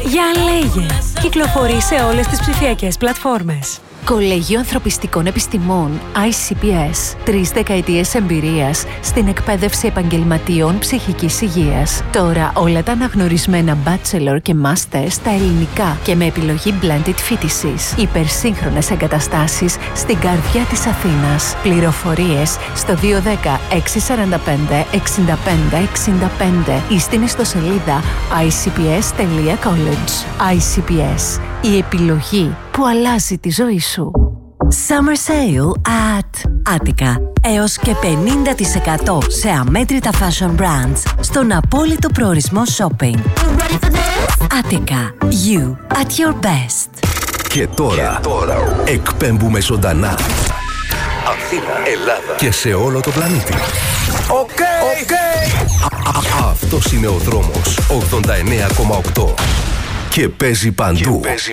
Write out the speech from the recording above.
Για λέγε. Κυκλοφορεί σε όλες τις ψηφιακές πλατφόρμες. Κολέγιο Ανθρωπιστικών Επιστημών ICPS. 3 δεκαετίες εμπειρίας στην εκπαίδευση επαγγελματιών ψυχικής υγείας. Τώρα όλα τα αναγνωρισμένα bachelor και master στα ελληνικά και με επιλογή blended φοιτησης. Υπερσύγχρονες εγκαταστάσεις στην καρδιά της Αθήνας. Πληροφορίες στο 210 645 65 65 ή στην ιστοσελίδα icps.college. ICPS. Η επιλογή που αλλάζει τη ζωή σου. Summer Sale at Attica. Έως και 50% σε αμέτρητα fashion brands στον απόλυτο προορισμό shopping. Attica. You at your best. Και τώρα εκπέμπουμε ζωντανά. Αθήνα, Ελλάδα και σε όλο το πλανήτη. Οκ. Αυτός είναι ο δρόμος 89,8 και παίζει παντού.